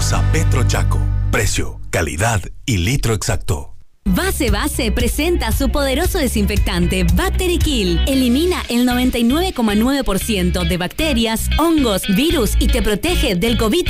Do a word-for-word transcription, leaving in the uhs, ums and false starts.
Vamos a Petrochaco. Precio, calidad y litro exacto. Base Base presenta su poderoso desinfectante Bactery Kill. Elimina el noventa y nueve coma nueve por ciento de bacterias, hongos, virus y te protege del COVID